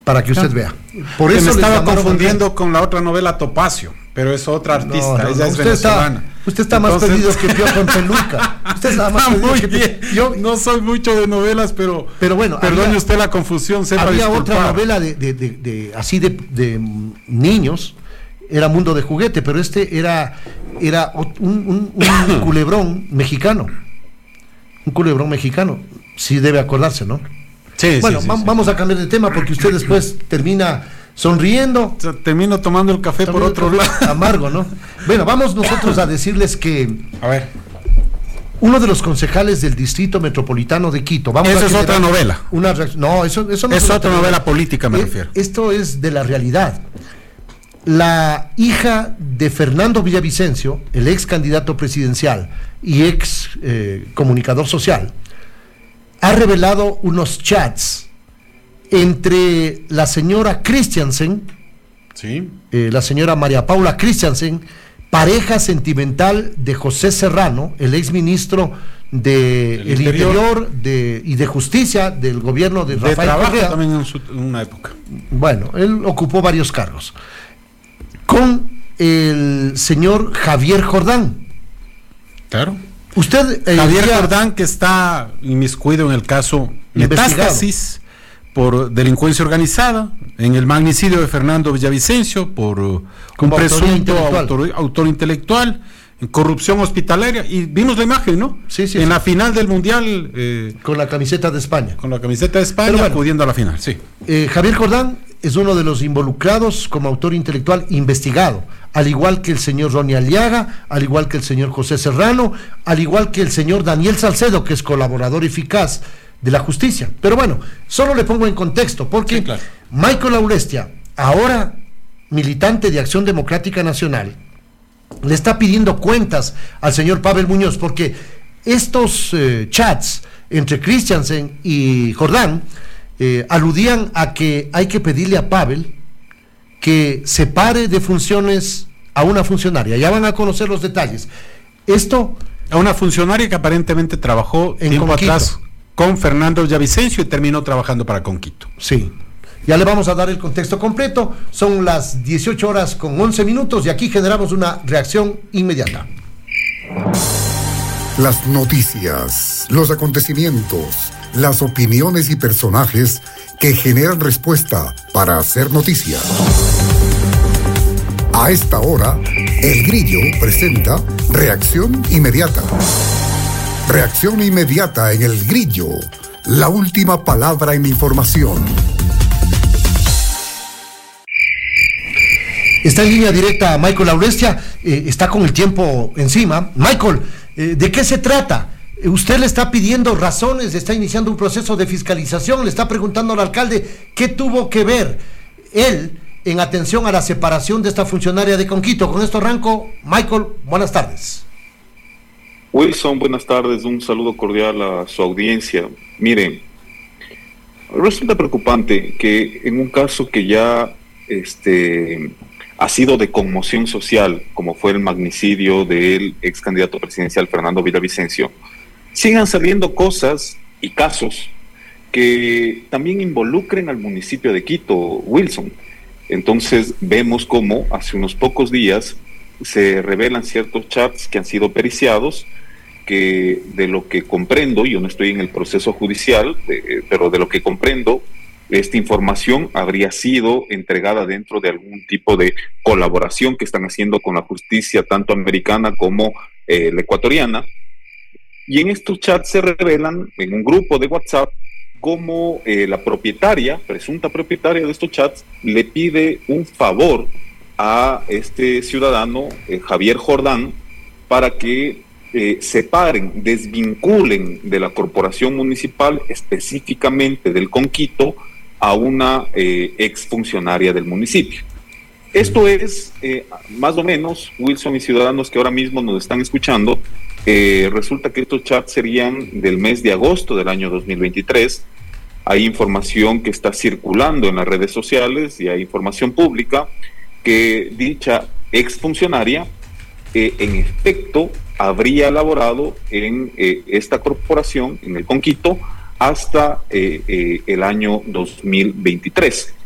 para que usted vea. Por eso me estaba confundiendo con la otra novela Topacio, pero es otra artista, ella es venezolana. Usted está más perdido que Pío con peluca. Usted está más perdido que Pío. Yo no soy mucho de novelas, pero bueno, perdone usted la confusión. Había otra novela de niños, era Mundo de Juguete, pero era un culebrón mexicano. Un culebrón mexicano. Sí debe acordarse, ¿no? Sí, bueno, vamos a cambiar de tema porque usted después termina sonriendo. Termino tomando el café por otro lado. Amargo, ¿no? Bueno, vamos nosotros a decirles que... A ver. Uno de los concejales del Distrito Metropolitano de Quito... Esa es otra novela. No, eso no es otra novela política, me refiero. Esto es de la realidad. La hija de Fernando Villavicencio, el ex candidato presidencial y ex comunicador social, ha revelado unos chats entre la señora Christiansen, sí, la señora María Paula Christiansen, pareja sentimental de José Serrano, el ex ministro del Interior y de Justicia del gobierno de Rafael Correa. También en una época. Bueno, él ocupó varios cargos. Con el señor Javier Jordán. Claro. Usted Javier Jordán, que está inmiscuido en el caso Metástasis por delincuencia organizada, en el magnicidio de Fernando Villavicencio por un presunto autor intelectual, en corrupción hospitalaria, y vimos la imagen, ¿no? Sí. La final del Mundial. Con la camiseta de España. Con la camiseta de España, bueno, acudiendo a la final, sí. Javier Jordán es uno de los involucrados como autor intelectual investigado, al igual que el señor Ronnie Aliaga, al igual que el señor José Serrano, al igual que el señor Daniel Salcedo, que es colaborador eficaz de la justicia. Pero bueno, solo le pongo en contexto, porque sí, claro. Michael Aurestia, ahora militante de Acción Democrática Nacional, le está pidiendo cuentas al señor Pavel Muñoz, porque estos chats entre Christiansen y Jordán aludían a que hay que pedirle a Pavel que separe de funciones a una funcionaria. Ya van a conocer los detalles. Esto... A una funcionaria que aparentemente trabajó tiempo atrás con Fernando Villavicencio y terminó trabajando para Conquito. Sí. Ya le vamos a dar el contexto completo. Son las 18:11 y aquí generamos una reacción inmediata. Las noticias, los acontecimientos, las opiniones y personajes que generan respuesta para hacer noticia. A esta hora, El Grillo presenta Reacción Inmediata. Reacción inmediata en El Grillo, la última palabra en información. Está en línea directa Michael Aurestia, está con el tiempo encima. Michael, ¿de qué se trata? Usted le está pidiendo razones, está iniciando un proceso de fiscalización, le está preguntando al alcalde qué tuvo que ver él en atención a la separación de esta funcionaria de Conquito. Con esto arranco. Michael, buenas tardes. Wilson, buenas tardes, un saludo cordial a su audiencia. Miren, resulta preocupante que en un caso que ya ha sido de conmoción social, como fue el magnicidio del ex candidato presidencial Fernando Villavicencio, sigan saliendo cosas y casos que también involucren al municipio de Quito, Wilson. Entonces vemos cómo hace unos pocos días se revelan ciertos chats que han sido periciados, que de lo que comprendo, yo no estoy en el proceso judicial, pero de lo que comprendo, esta información habría sido entregada dentro de algún tipo de colaboración que están haciendo con la justicia, tanto americana como la ecuatoriana. Y en estos chats se revelan en un grupo de WhatsApp cómo la presunta propietaria de estos chats, le pide un favor a este ciudadano, Javier Jordán, para que separen, desvinculen de la corporación municipal, específicamente del Conquito, a una exfuncionaria del municipio. Esto es, más o menos, Wilson y ciudadanos que ahora mismo nos están escuchando, resulta que estos chats serían del mes de agosto del año 2023. Hay información que está circulando en las redes sociales y hay información pública que dicha exfuncionaria en efecto habría laborado en esta corporación, en el Conquito, hasta el año 2023.